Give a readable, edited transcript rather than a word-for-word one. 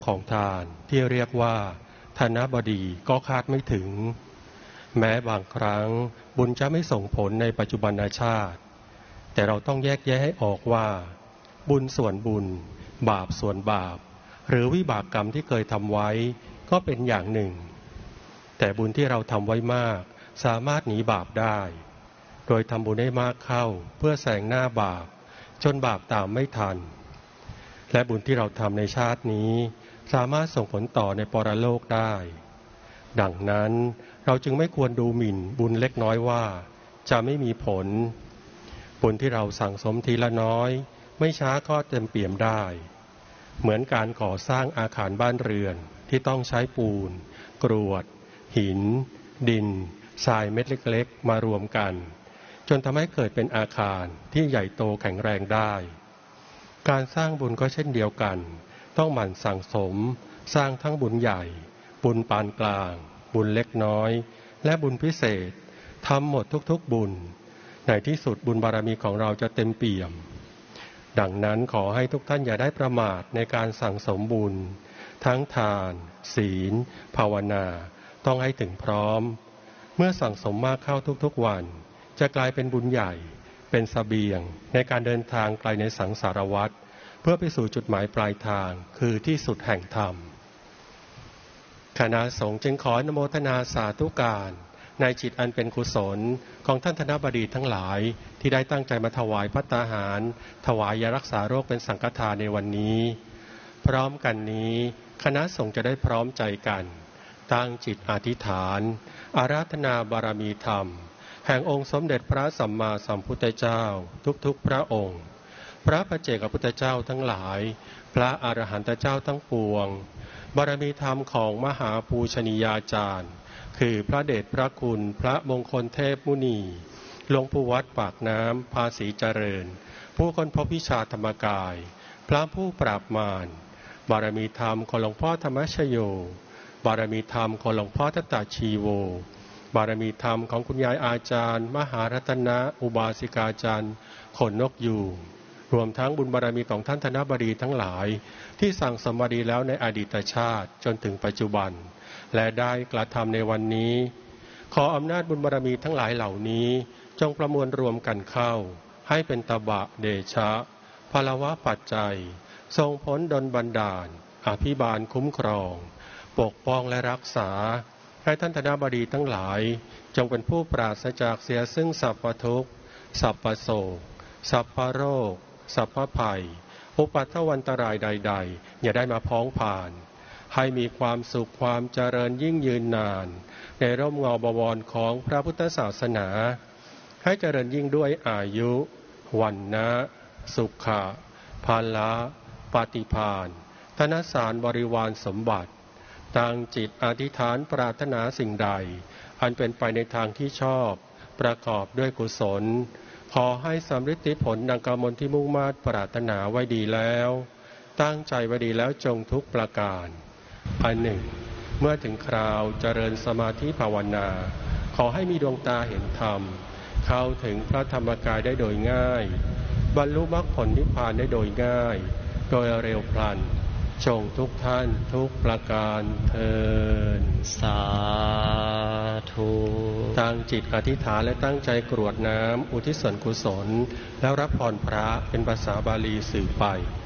ของทานที่เรียกว่าธนบดีก็คาดไม่ถึงแม้บางครั้งบุญจะไม่ส่งผลในปัจจุบันชาติแต่เราต้องแยกแยะให้ออกว่าบุญส่วนบุญบาปส่วนบาปหรือวิบากกรรมที่เคยทำไว้ก็เป็นอย่างหนึ่งแต่บุญที่เราทำไว้มากสามารถหนีบาปได้โดยทำบุญให้มากเข้าเพื่อแซงหน้าบาปจนบาปตามไม่ทันและบุญที่เราทำในชาตินี้สามารถส่งผลต่อในปรโลกได้ดังนั้นเราจึงไม่ควรดูหมิ่นบุญเล็กน้อยว่าจะไม่มีผลบุญที่เราสั่งสมทีละน้อยไม่ช้าก็เต็มเปี่ยมได้เหมือนการก่อสร้างอาคารบ้านเรือนที่ต้องใช้ปูนกรวดหินดินทรายเม็ดเล็กๆมารวมกันจนทำให้เกิดเป็นอาคารที่ใหญ่โตแข็งแรงได้การสร้างบุญก็เช่นเดียวกันต้องหมั่นสั่งสมสร้างทั้งบุญใหญ่บุญปานกลางบุญเล็กน้อยและบุญพิเศษทำหมดทุกๆบุญในที่สุดบุญบารมีของเราจะเต็มเปี่ยมดังนั้นขอให้ทุกท่านอย่าได้ประมาทในการสั่งสมบุญทั้งทานศีลภาวนาต้องให้ถึงพร้อมเมื่อสั่งสมมากเข้าทุกๆวันจะกลายเป็นบุญใหญ่เป็นเสบียงในการเดินทางไกลในสังสารวัฏเพื่อไปสู่จุดหมายปลายทางคือที่สุดแห่งธรรมคณะสงฆ์จึงขออนุโมทนาสาธุการในจิตอันเป็นกุศลของท่านธนบดีทั้งหลายที่ได้ตั้งใจมาถวายภัตตาหารถวายยารักษาโรคเป็นสังฆทานในวันนี้พร้อมกันนี้คณะสงฆ์จะได้พร้อมใจกันตั้งจิตอธิษฐานอาราธนาบารมีธรรมแห่งองค์สมเด็จพระสัมมาสัมพุทธเจ้าทุกๆพระองค์พระปัจเจกพุทธเจ้าทั้งหลายพระอรหันตเจ้าทั้งปวงบารมีธรรมของมหาปูชนียาจารย์คือพระเดชพระคุณพระมงคลเทพมุนีหลวงปู่วัดปากน้ำภาษีเจริญผู้ค้นพบวิชาธรรมกายพระผู้ปราบมารบารมีธรรมของหลวงพ่อธรรมชโยบารมีธรรมของหลวงพ่อทัตตาชีโวบารมีธรรมของคุณยายอาจารย์มหารัตนะอุบาสิกาจารย์ขนนกยูงรวมทั้งบุญบารมีของท่านธนบดีทั้งหลายที่สั่งสมบดีแล้วในอดีตชาติจนถึงปัจจุบันและได้กระทำในวันนี้ขออำนาจบุญบารมีทั้งหลายเหล่านี้จงประมวลรวมกันเข้าให้เป็นตบะเดชะพลวะปัจจัยทรงพ้นดลบันดาลอภิบาลคุ้มครองปกป้องและรักษาให้ท่านธนบดีทั้งหลายจงเป็นผู้ปราศจากเสียซึ่งสัพพทุกข์สัพพโศกสัพพโรคสัพพภัยอุปัฏฐวันตรายใดๆอย่าได้มาพ้องผ่านให้มีความสุขความเจริญยิ่งยืนนานในร่มเงาบวรของพระพุทธศาสนาให้เจริญยิ่งด้วยอายุวันนะสุขะภาละปฏิภาณธนสารบริวารสมบัติตั้งจิตอธิษฐานปรารถนาสิ่งใดอันเป็นไปในทางที่ชอบประกอบด้วยกุศลขอให้สำฤทธิผลดังกมลที่มุ่งมา่ปรารถนาไว้ดีแล้วตั้งใจไว้ดีแล้วจงทุกประการอันหนึ่งเมื่อถึงคราวเจริญสมาธิภาวนาขอให้มีดวงตาเห็นธรรมเข้าถึงพระธรรมกายได้โดยง่ายบรรลุมรรคผลนิพพานได้โดยง่ายโดยเร็วพลันจงทุกท่านทุกประการเทินสาธุตั้งจิตอธิษฐานและตั้งใจกรวดน้ำอุทิศส่วนกุศลแล้วรับพรพระเป็นภาษาบาลีสื่อไป